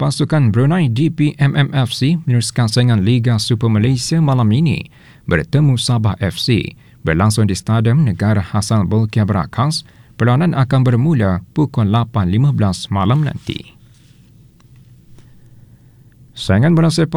pasukan Brunei DPMM FC meneruskan saingan Liga Super Malaysia malam ini bertemu Sabah FC berlangsung di Stadium Negara Hassan Bolkiah Berakas. Perlawanan akan bermula pukul 8.15 malam nanti. Saingan bola sepak